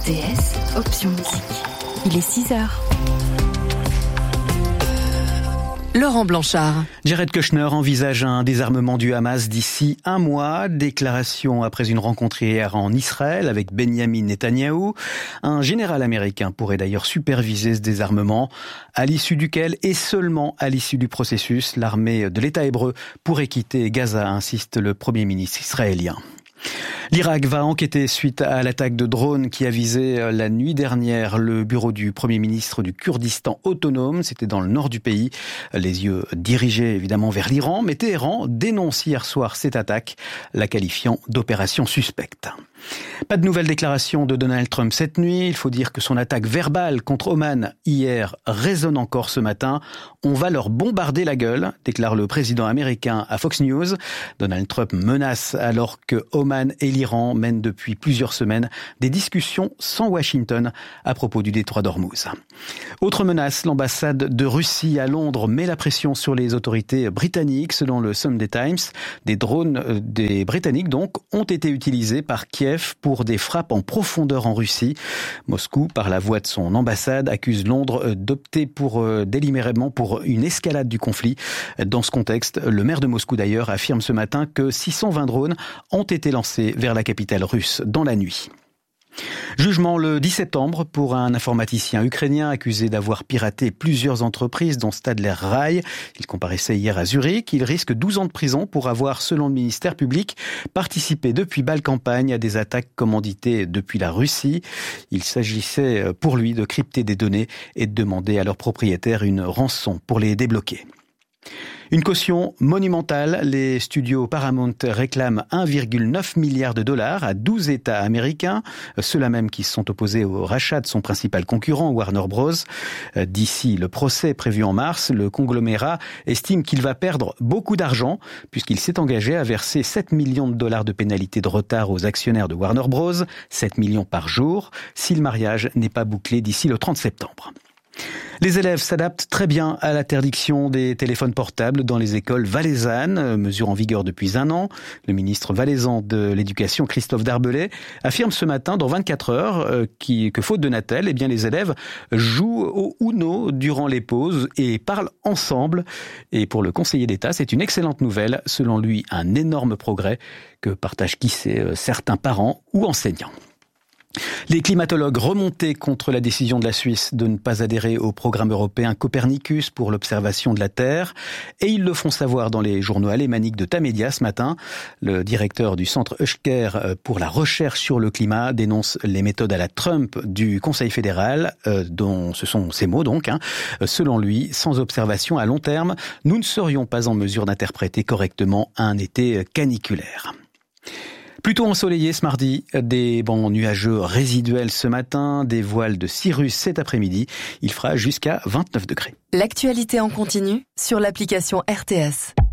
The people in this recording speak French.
RTS, option musique. Il est 6h. Laurent Blanchard. Jared Kushner envisage un désarmement du Hamas d'ici un mois. Déclaration après une rencontre hier en Israël avec Benjamin Netanyahou. Un général américain pourrait d'ailleurs superviser ce désarmement, à l'issue duquel et seulement à l'issue du processus, l'armée de l'État hébreu pourrait quitter Gaza, insiste le Premier ministre israélien. L'Irak va enquêter suite à l'attaque de drones qui a visé la nuit dernière le bureau du Premier ministre du Kurdistan autonome. C'était dans le nord du pays. Les yeux dirigés évidemment vers l'Iran, mais Téhéran dénonce hier soir cette attaque, la qualifiant d'opération suspecte. Pas de nouvelles déclarations de Donald Trump cette nuit. Il faut dire que son attaque verbale contre Oman hier résonne encore ce matin. On va leur bombarder la gueule, déclare le président américain à Fox News. Donald Trump menace alors que Oman et l'Iran mènent depuis plusieurs semaines des discussions sans Washington à propos du détroit d'Ormuz. Autre menace, l'ambassade de Russie à Londres met la pression sur les autorités britanniques. Selon le Sunday Times, des drones des Britanniques donc ont été utilisés par Kiev pour des frappes en profondeur en Russie. Moscou, par la voix de son ambassade, accuse Londres d'opter délibérément pour une escalade du conflit. Dans ce contexte, le maire de Moscou d'ailleurs affirme ce matin que 620 drones ont été lancés vers la capitale russe dans la nuit. Jugement le 10 septembre pour un informaticien ukrainien accusé d'avoir piraté plusieurs entreprises dont Stadler Rail. Il comparaissait hier à Zurich. Il risque 12 ans de prison pour avoir, selon le ministère public, participé depuis Bâle-Campagne à des attaques commanditées depuis la Russie. Il s'agissait pour lui de crypter des données et de demander à leurs propriétaires une rançon pour les débloquer. Une caution monumentale. Les studios Paramount réclament 1,9 milliard de dollars à 12 États américains, ceux-là même qui se sont opposés au rachat de son principal concurrent, Warner Bros. D'ici le procès prévu en mars, le conglomérat estime qu'il va perdre beaucoup d'argent puisqu'il s'est engagé à verser 7 millions de dollars de pénalités de retard aux actionnaires de Warner Bros, 7 millions par jour, si le mariage n'est pas bouclé d'ici le 30 septembre. Les élèves s'adaptent très bien à l'interdiction des téléphones portables dans les écoles valaisannes, mesure en vigueur depuis un an. Le ministre valaisan de l'Éducation, Christophe Darbelay, affirme ce matin dans 24 heures que faute de Natel, les élèves jouent au Uno durant les pauses et parlent ensemble. Et pour le conseiller d'État, c'est une excellente nouvelle, selon lui un énorme progrès que partagent qui sait certains parents ou enseignants. Les climatologues remontés contre la décision de la Suisse de ne pas adhérer au programme européen Copernicus pour l'observation de la Terre. Et ils le font savoir dans les journaux alémaniques de Tamedia ce matin. Le directeur du centre Eusker pour la recherche sur le climat dénonce les méthodes à la Trump du Conseil fédéral, dont ce sont ces mots donc. Selon lui, sans observation à long terme, nous ne serions pas en mesure d'interpréter correctement un été caniculaire. Plutôt ensoleillé ce mardi, des bancs nuageux résiduels ce matin, des voiles de cirrus cet après-midi. Il fera jusqu'à 29 degrés. L'actualité en continu sur l'application RTS.